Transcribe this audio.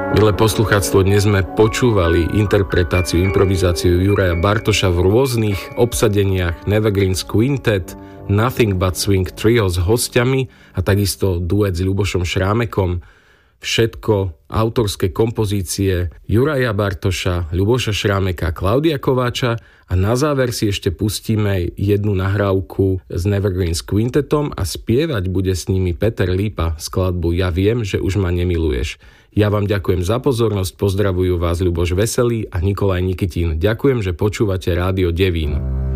Milé poslucháctvo, dnes sme počúvali interpretáciu, improvizáciu Juraja Bartoša v rôznych obsadeniach Nevergreens Quintet, Nothing But Swing Trio s hostiami a takisto duet s Ľubošom Šrámekom. Všetko autorské kompozície Juraja Bartoša, Ľuboša Šrámeka, Klaudia Kováča a na záver si ešte pustíme jednu nahrávku s Nevergreens Quintetom a spievať bude s nimi Peter Lípa skladbu Ja viem, že už ma nemiluješ. Ja vám ďakujem za pozornosť, pozdravujú vás Ľuboš Veselý a Nikolaj Nikitín. Ďakujem, že počúvate Rádio Devín.